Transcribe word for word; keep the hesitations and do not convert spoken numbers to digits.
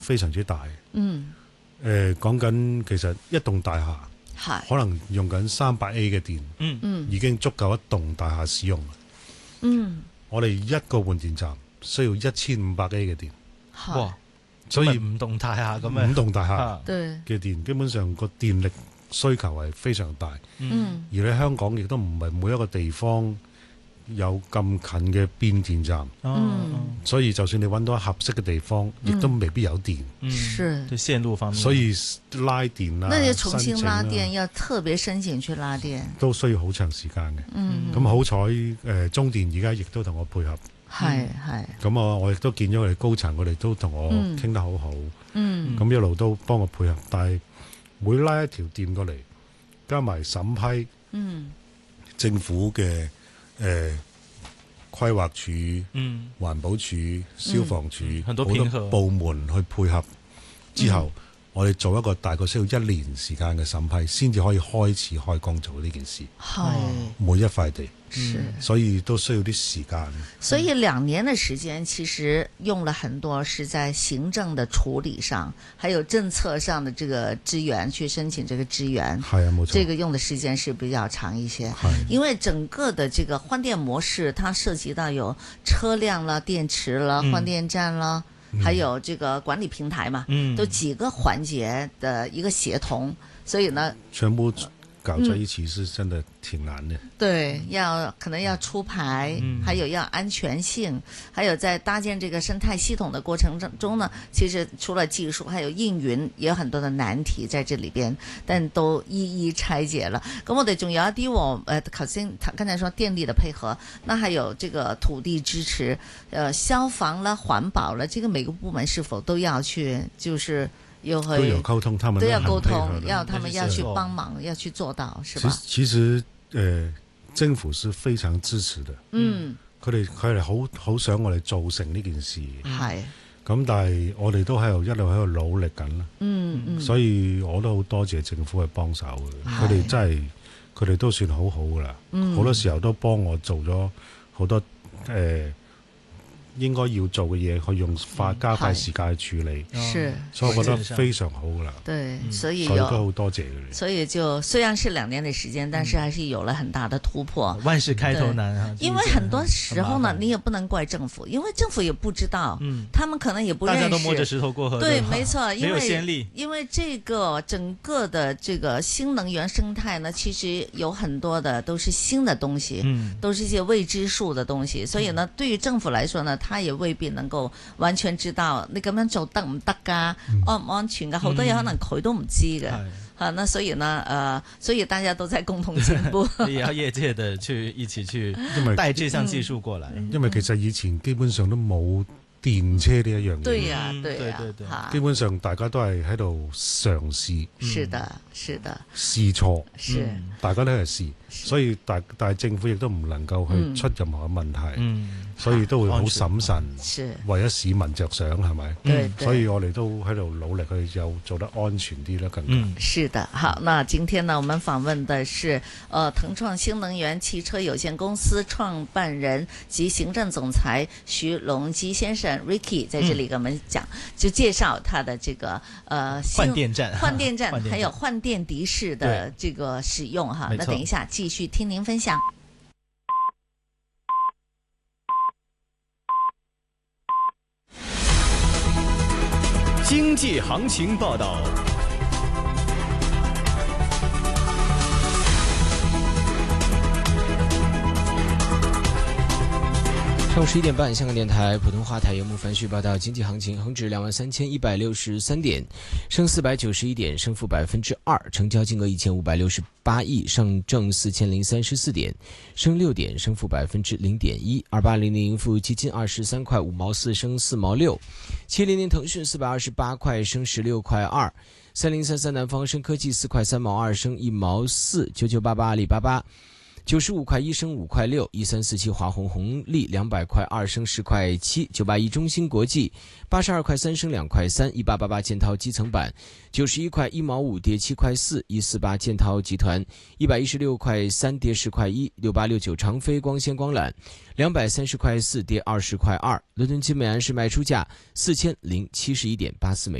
非常之大。 嗯， 誒講緊其實一棟大廈係可能用緊三百 A 嘅電， 嗯嗯已經足夠一棟大廈使用啦。 嗯我哋一個換電站需要一千五百 A 嘅電， 係哇， 所以唔動大廈咁五樣棟大廈啊對嘅電基本上個電力需求係非常大， 嗯而喺香港亦都唔係每一個地方有咁近嘅變電站， 嗯所以就算你揾到合適嘅地方，亦都未必有電， 嗯是對線路方面， 所以拉電啊， 那要重新拉電， 申請啊要特別申請去拉電。 都需要好長時間嘅。 嗯， 咁好彩誒，中電而家亦都同我配合， 係係咁我我亦都見咗佢哋高層，佢哋都同我嗯傾得好好， 嗯咁一路都幫我配合。但係每拉一條電過嚟，加埋審批嗯政府嘅誒規劃署、 嗯環保署、消防處嗯很好多拼合多部門去配合之後，我哋做一個大概需要一年時間嘅審批，先至可以開始開工做呢件事。 係每一塊地， 是。 所以都需要啲時間。 所以兩年的時間，其實用了很多是在行政的處理上，還有政策上的這個資源去申請這個資源， 係啊，冇錯。 這個用的時間是比較長一些。 係因為整個的這個換電模式，它涉及到有車輛啦、電池啦、 嗯換電站啦，還有這個管理平台嘛， 嗯都幾個環節的一個協同，所以呢， 全部搞在一起是真的挺難的。 對，要可能要出牌， 嗯還有要安全性，還有在搭建這個生態系統的過程中呢，其實除了技術，還有應運，也有很多的難題在這裏邊，但都一一拆解了。咁我哋仲有一啲我誒，頭先剛才說電力的配合，那還有這個土地支持，呃，消防啦、環保啦，這個每個部門是否都要去，就是又都有會溝通，他們都要溝很配合通， 的要他們要去是幫忙，要去做到，是其吧？ 其實誒，政府是非常支持的。 嗯， 佢哋佢哋好好想我哋做成呢件事。 係， 咁但係我哋都喺度一路喺度努力緊啦。 嗯嗯， 所以我都好多謝政府嘅幫手嘅， 係佢哋真係佢哋都算好好噶啦。 嗯好多時候都幫我做咗好多誒、呃、應該要做嘅嘢，去用快加快時間去處理。 是。 所以我覺得非常好噶啦。 對，所以所以都有， 好多謝佢哋。 所以就雖然是兩年的時間，但是還是有了很大的突破。 萬事開頭難啊， 因為很多時候呢， 很麻煩你也不能怪政府，因為政府也不知道， 嗯他們可能也不認識。 大家都摸着石頭過河， 對， 吧沒錯，因沒有為先例。 因為這個整個的這個新能源生態呢，其實有很多的都是新的東西， 嗯都是一些未知數的東西，所以呢，對於政府來說呢，他也未必能夠完全知道你咁樣做得唔得㗎，安唔安全㗎，好多嘢可能佢都唔知嘅。 係好，那所以呢，呃，所以大家都在共同進步。 也要業界的去一起去因為帶這項技術過來。 因為其實以前基本上都冇電車呢一樣嘢。 對呀、 嗯對呀、 對對對哈基本上大家都係喺度嘗試是的，是的， 試錯， 是， 嗯大家都係試，所以大但係政府亦都唔能夠去出任何嘅問題， 嗯， 所以都會好安全審慎， 是， 為咗市民着想係咪？ 對對。 所以我哋都喺度努力去有做得安全啲啦，更加。 嗯是的，好，那今天呢，我們訪問的是，呃，騰創新能源汽車有限公司創辦人及行政總裁徐龍基先生 Ricky 在這裏跟我們講，就介紹他的這個呃新換電站， 換電站， 換電站還有換電的士的這個使用哈。 沒錯那等一下繼續聽您分享。 經濟行情報道。 上午十一點半，香港電台普通話台由木凡旭報道經濟行情，恒指兩萬三千一百六十三點，升四百九十一點，升幅百分之二，成交金額一千五百六十八億，上證四千零三十四點，升六點，升幅百分之零點一。二八零零盈富基金二十三塊五毛四，升四毛六。七零零騰訊四百二十八塊，升十六塊二。三零三三南方生科技四塊三毛二，升一毛四。九九八八阿里巴巴九十五块一升五块六，一三四七华虹红利两百块二升十块七，九八一中芯国际八十二块三升两块三，一八八八建滔基层板九十一块一毛五跌七块四，一四八建滔集团一百一十六块三跌十块一，六八六九长飞光纤光缆两百三十块四跌二十块二。伦敦金每安士卖出价四千零七十一点八四美元。